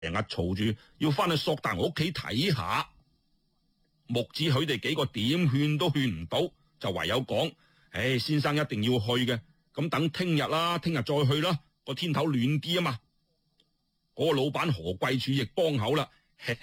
日嘈住要翻去索大我屋企睇下。木子許哋幾個點勸都勸唔到，就唯有講：唉，先生一定要去嘅，咁等聽日啦，聽日再去啦，個天頭暖啲啊嘛。嗰個老闆何貴柱亦幫口啦。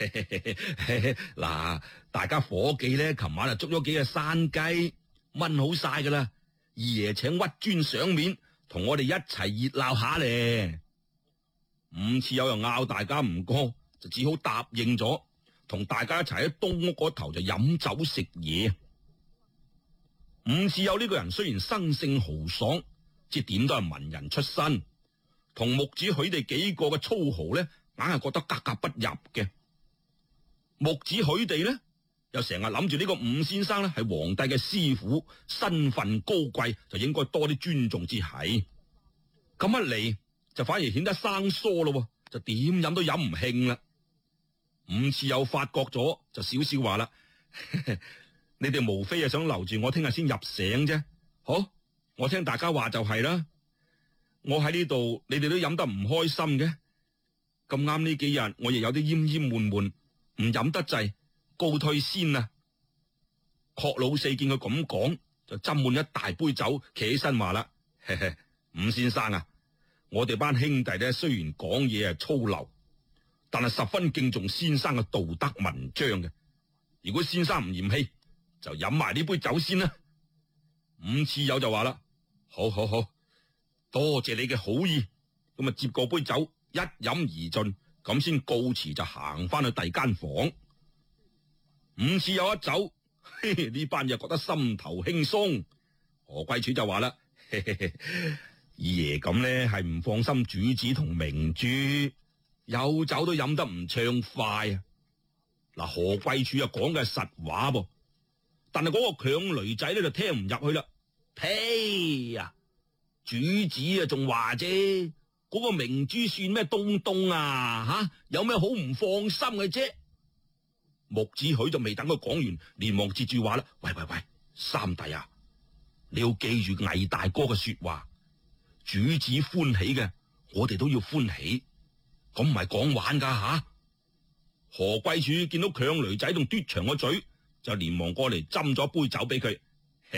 嗱，大家伙計咧，琴晚就捉咗幾隻山雞，炆好晒噶啦。二爺請屈尊賞面，同我哋一齊熱鬧下咧。伍次友又拗大家唔過，就只好答應咗，同大家一齊喺東屋嗰頭就飲酒食嘢。伍次友呢個人雖然生性豪爽，即點都係文人出身，同木子許哋幾個嘅粗豪咧，硬係覺得格格不入嘅。木子許哋咧，又成日諗住呢個伍先生咧係皇帝嘅師傅，身份高貴，就應該多啲尊重之係。咁一嚟就反而顯得生疏咯，就點飲都飲唔興啦。伍次友發覺咗，就少少話啦：你哋無非係想留住我聽日先入醒啫。好，我聽大家話就係啦。我喺呢度，你哋都飲得唔開心嘅。咁啱呢幾日，我亦有啲厭厭悶悶，唔飲得滯，告退先啊。郝老四見佢咁講，就斟滿一大杯酒，企起身話啦：伍先生啊，我哋班兄弟咧，雖然講嘢係粗流，但係十分敬重先生嘅道德文章嘅。如果先生唔嫌棄，就飲埋呢杯酒先啦。伍次友就話啦：好，多謝你嘅好意。咁啊，接過杯酒，一飲而盡，咁先告辭就行翻去第間房。伍次友一走，呢班人覺得心頭輕鬆。何貴柱就話啦：二爺咁咧係唔放心主子同明珠，有酒都飲得唔暢快啊！嗱，何貴柱啊講嘅係實話噃，但係嗰個強雷仔咧就聽唔入去啦。呸呀！主子啊仲話啫，嗰個明珠算咩東東啊？吓，有咩好唔放心嘅啫？木子許就未等佢講完，連忙接住話啦：喂，三弟啊，你要記住魏大哥嘅說話，主子歡喜嘅，我哋都要歡喜，咁唔係講玩噶吓。何貴柱見到強雷仔仲嘟長個嘴，就連忙過嚟斟咗杯酒俾佢。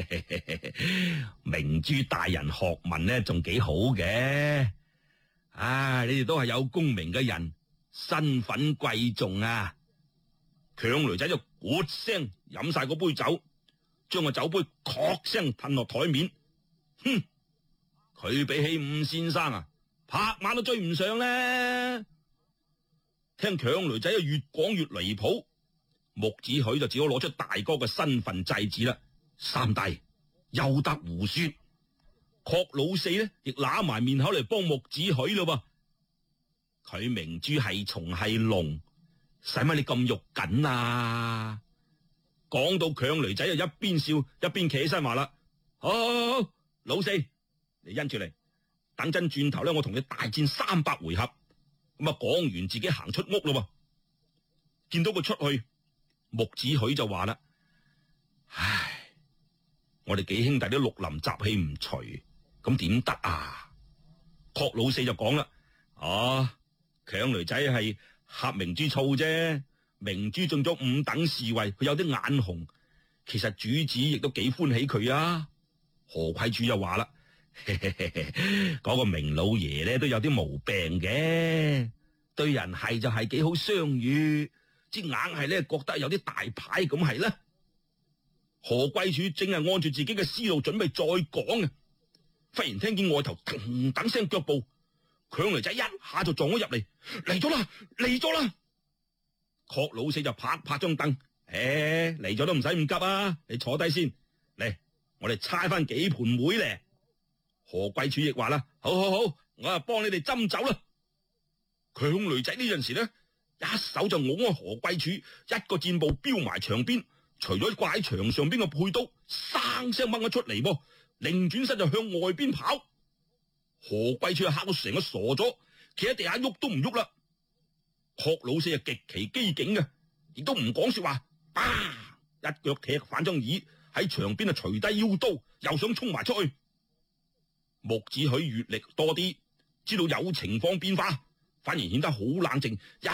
明珠大人學問呢仲幾好嘅，唉，你哋都係有功名嘅人，身份貴重啊！強雷仔就咕聲飲晒嗰杯酒，將個酒杯確聲噴落台面。哼，佢比起伍先生啊，拍馬都追唔上咧。聽強雷仔啊越講越離譜，木子許就只好攞出大哥嘅身份制止啦。三弟休得胡說，郝老四呢亦揦埋面口嚟幫木子許咯。佢明珠係蟲係龍，使乜你咁肉緊啊？講到強雷仔就一邊笑一邊企起身話啦：好，老四，你因住嚟，等陣轉頭咧，我同你大戰300回合。咁啊，講完自己行出屋咯。見到佢出去，木子許就話啦：唉，我哋幾兄弟都綠林雜氣唔除，咁點得啊？郝老四就講啦：強雷仔係呷明珠醋啫，明珠中咗5等侍衛，佢有啲眼紅，其實主子亦都幾歡喜佢啊。何貴柱又話啦：嗰個明老爺咧都有啲毛病嘅，對人係就係幾好相遇，即硬係咧覺得有啲大牌咁係啦。何貴柱正係按住自己嘅思路準備再講啊，忽然聽見外頭噔噔聲腳步，強雷仔一下就撞咗入嚟，嚟咗啦！郝老四就拍拍張凳，嚟咗都唔使咁急啊，你坐低先，嚟，我哋猜翻幾盤妹咧。何貴柱亦話啦：好，我啊幫你哋斟酒啦。強雷仔呢陣時呢，一手就拱開何貴柱，一個箭步飆埋牆邊，除咗掛喺牆上邊嘅佩刀，生聲掹咗出嚟，擰轉身就向外邊跑。何貴柱嚇到成個傻咗，企喺地下喐都唔喐啦。郝老四係極其機警嘅，亦都唔講說話，一腳踢反張椅，喺牆邊啊除低腰刀，又想衝埋出去。木子許閱歷多啲，知道有情況變化，反而顯得好冷靜，一